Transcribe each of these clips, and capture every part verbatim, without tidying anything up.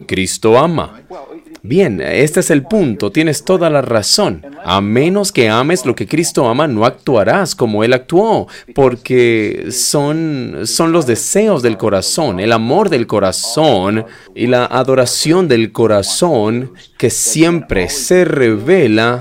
Cristo ama. Bien, este es el punto, tienes toda la razón. A menos que ames lo que Cristo ama, no actuarás como Él actuó, porque son, son los deseos del corazón, el amor del corazón y la adoración del corazón que siempre se revela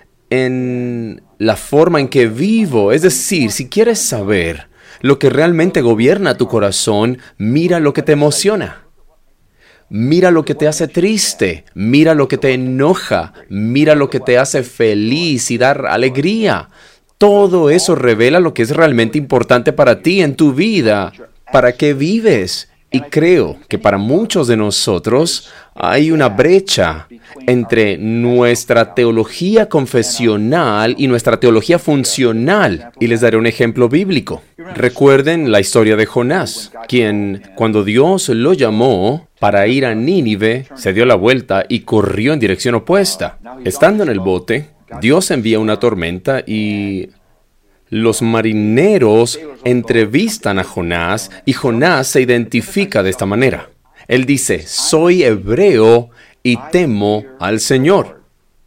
en la forma en que vivo. Es decir, si quieres saber lo que realmente gobierna tu corazón, mira lo que te emociona. Mira lo que te hace triste, mira lo que te enoja, mira lo que te hace feliz y dar alegría. Todo eso revela lo que es realmente importante para ti en tu vida, para qué vives. Y creo que para muchos de nosotros hay una brecha entre nuestra teología confesional y nuestra teología funcional. Y les daré un ejemplo bíblico. Recuerden la historia de Jonás, quien, cuando Dios lo llamó para ir a Nínive, se dio la vuelta y corrió en dirección opuesta. Estando en el bote, Dios envía una tormenta y los marineros entrevistan a Jonás y Jonás se identifica de esta manera. Él dice, soy hebreo y temo al Señor.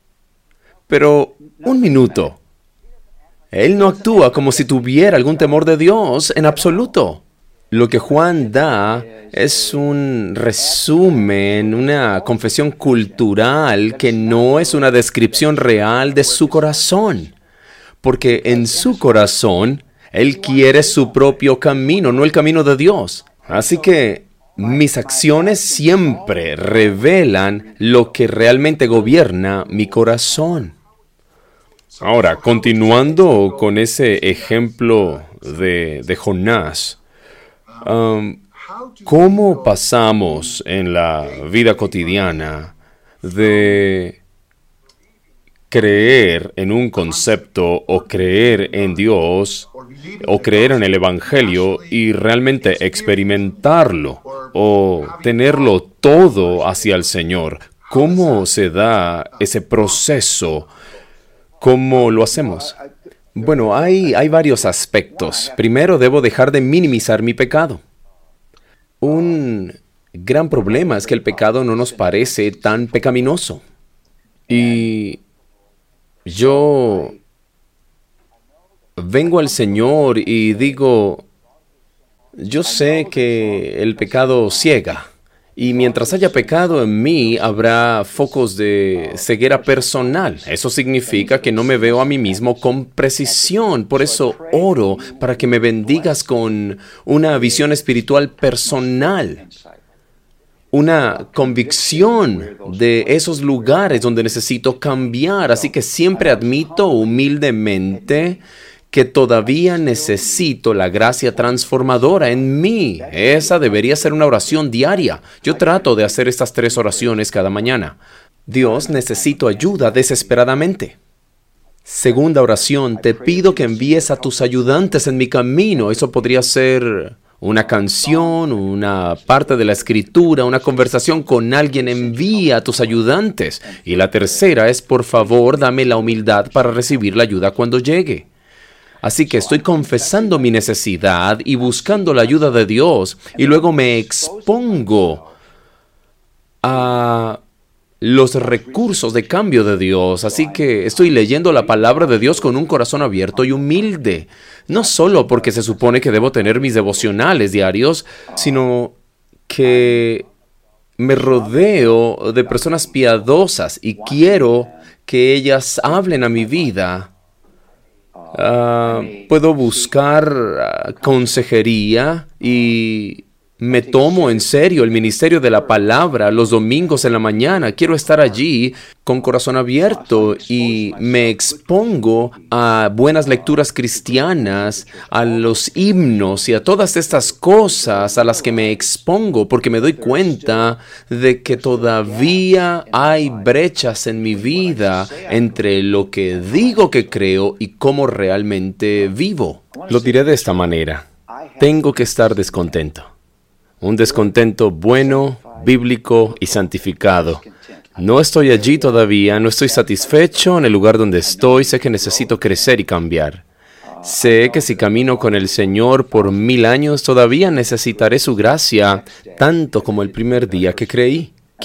Pero, un minuto. Él no actúa como si tuviera algún temor de Dios en absoluto. Lo que Juan da es un resumen, una confesión cultural que no es una descripción real de su corazón. Porque en su corazón, él quiere su propio camino, no el camino de Dios. Así que mis acciones siempre revelan lo que realmente gobierna mi corazón. Ahora, continuando con ese ejemplo de, de Jonás, um, ¿cómo pasamos en la vida cotidiana de creer en un concepto o creer en Dios o creer en el Evangelio y realmente experimentarlo o tenerlo todo hacia el Señor? ¿Cómo se da ese proceso? ¿Cómo lo hacemos? Bueno, hay, hay varios aspectos. Primero, debo dejar de minimizar mi pecado. Un gran problema es que el pecado no nos parece tan pecaminoso. Y yo vengo al Señor y digo, yo sé que el pecado ciega. Y mientras haya pecado en mí, habrá focos de ceguera personal. Eso significa que no me veo a mí mismo con precisión. Por eso oro para que me bendigas con una visión espiritual personal. Una convicción de esos lugares donde necesito cambiar. Así que siempre admito humildemente que todavía necesito la gracia transformadora en mí. Esa debería ser una oración diaria. Yo trato de hacer estas tres oraciones cada mañana. Dios, necesito ayuda desesperadamente. Segunda oración, te pido que envíes a tus ayudantes en mi camino. Eso podría ser una canción, una parte de la escritura, una conversación con alguien. Envía a tus ayudantes. Y la tercera es, por favor, dame la humildad para recibir la ayuda cuando llegue. Así que estoy confesando mi necesidad y buscando la ayuda de Dios, y luego me expongo a los recursos de cambio de Dios. Así que estoy leyendo la palabra de Dios con un corazón abierto y humilde. No solo porque se supone que debo tener mis devocionales diarios, sino que me rodeo de personas piadosas y quiero que ellas hablen a mi vida. Uh, puedo buscar uh, consejería y me tomo en serio el ministerio de la palabra los domingos en la mañana. Quiero estar allí con corazón abierto y me expongo a buenas lecturas cristianas, a los himnos y a todas estas cosas a las que me expongo, porque me doy cuenta de que todavía hay brechas en mi vida entre lo que digo que creo y cómo realmente vivo. Lo diré de esta manera. Tengo que estar descontento. Un descontento bueno, bíblico y santificado. No estoy allí todavía, no estoy satisfecho en el lugar donde estoy, sé que necesito crecer y cambiar. Sé que si camino con el Señor por mil años, todavía necesitaré su gracia, tanto como el primer día que creí.